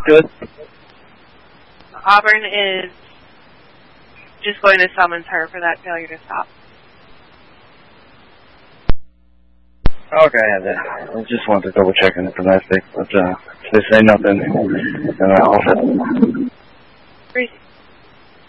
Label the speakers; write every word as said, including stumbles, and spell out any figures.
Speaker 1: Good.
Speaker 2: Auburn is just going to summons her for that failure to stop.
Speaker 1: Okay, I had that. I just wanted to double check on it domestic, but uh, if they say nothing, then I'll set.